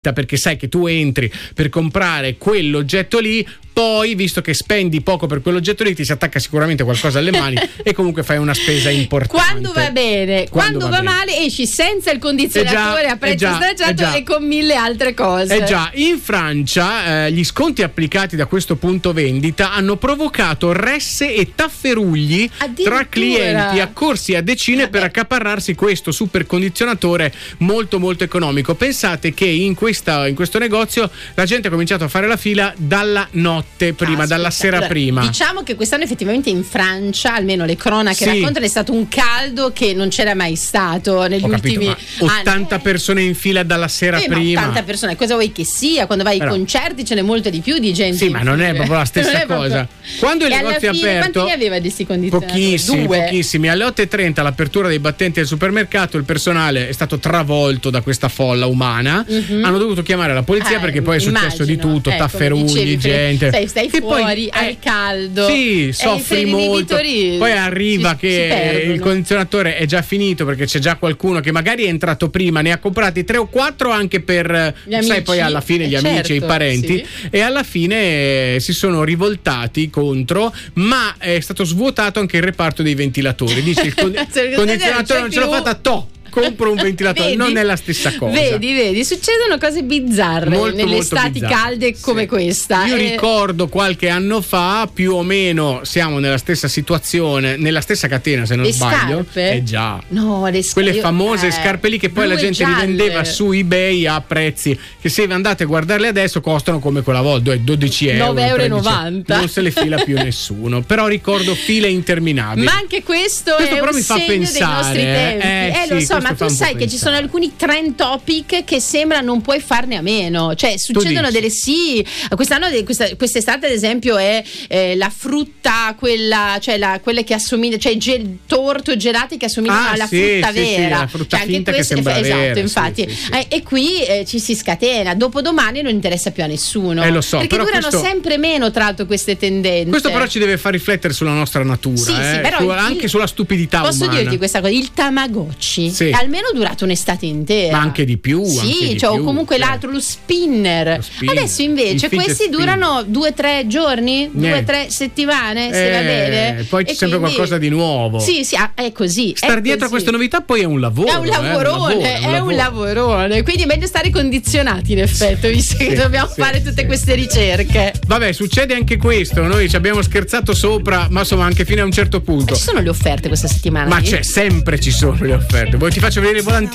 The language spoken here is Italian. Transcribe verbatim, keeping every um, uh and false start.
perché sai che tu entri per comprare quell'oggetto lì, poi visto che spendi poco per quell'oggetto lì ti si attacca sicuramente qualcosa alle mani e comunque fai una spesa importante. Quando va bene, quando, quando va, va male esci senza il condizionatore già, a prezzo già, stracciato e con mille altre cose. Eh già, in Francia eh, gli sconti applicati da questo punto vendita hanno provocato resse e tafferugli tra clienti accorsi a decine Vabbè. per accaparrarsi questo supercondizionatore molto molto economico. Pensate che in questa in questo negozio la gente ha cominciato a fare la fila dalla notte prima, Aspetta, dalla sera allora, prima. Diciamo che quest'anno effettivamente in Francia, almeno le cronache sì. raccontano, è stato un caldo che non c'era mai stato negli Ho ultimi capito, ottanta anni. persone in fila dalla sera eh, prima. Ma ottanta persone, cosa vuoi che sia? Quando vai Però, ai concerti ce n'è molto di più di gente. Sì, ma non è proprio la stessa proprio... cosa. Quando il e negozio è fine, aperto, quanti ne aveva di sti condizionatori? Pochissimi, Due. pochissimi. Alle otto e trenta l'apertura dei battenti del supermercato, il personale è stato travolto da questa folla umana. Mm-hmm. Hanno dovuto chiamare la polizia ah, perché poi è successo immagino. di tutto, eh, tafferugli, dicevi, gente. Stai, stai che fuori poi, al eh, caldo. Sì, soffri molto. Poi arriva si, che si il condizionatore è già finito perché c'è già qualcuno che magari è entrato prima, ne ha comprati tre o quattro anche per gli amici. Sai, poi alla fine gli eh, amici certo, e i parenti sì. e alla fine eh, si sono rivoltati contro, ma è stato svuotato anche il reparto dei ventilatori. Dice il con- condizionatore non ce l'ho fatta, to! compro un ventilatore. Vedi? Non è la stessa cosa. Vedi, vedi, succedono cose bizzarre molto, nelle molto estati bizzarre. calde come sì. questa. Io eh... ricordo qualche anno fa, più o meno siamo nella stessa situazione, nella stessa catena se non le sbaglio. Scarpe? Eh già. No, le scarpe. Quelle famose eh, scarpe lì che poi la gente gialle. rivendeva su eBay a prezzi che se andate a guardarle adesso costano come quella volta, dodici euro. nove euro e novanta. Non se le fila più nessuno. Però ricordo file interminabili. Ma anche questo, questo è però un mi fa segno pensare, dei nostri tempi. Eh, eh sì, lo so, ma tu sai che pensare. ci sono alcuni trend topic che sembra non puoi farne a meno. Cioè succedono delle sì. Quest'anno, questa, quest'estate ad esempio è eh, la frutta, quella, cioè la, quelle che assomiglia, cioè gel, torto gelati che assomigliano ah, alla sì, frutta sì, vera. Sì, la frutta cioè, finta questo, che sembra esatto, vera. infatti. Sì, sì, sì. Eh, e qui eh, ci si scatena. Dopodomani non interessa più a nessuno. Eh, lo so, perché però durano questo, sempre meno tra l'altro queste tendenze. Questo però ci deve far riflettere sulla nostra natura, sì, eh, sì, però su, il, anche sulla stupidità posso umana. Posso dirti questa cosa? Il Tamagotchi sì. è almeno durato un'estate intera. Ma anche di più. Sì, anche di cioè, più, o comunque cioè. l'altro, lo spinner. lo spinner. Adesso invece questi durano due o tre giorni, due o tre settimane, eh, se va bene. Poi c'è e sempre quindi, qualcosa di nuovo. Sì, sì, è così. Star è dietro così. a queste novità poi è un lavoro. È un lavorone, eh, un lavoro, è un, un lavorone. Quindi è meglio stare condizionati in effetti, visto sì, che dobbiamo sì, fare tutte sì. queste ricerche. Vabbè, succede anche questo. Noi ci abbiamo scherzato sopra, ma insomma anche fino a un certo punto. Ma ci sono le offerte questa settimana? Ma lì? c'è sempre, ci sono le offerte. Poi ti faccio vedere i volantini.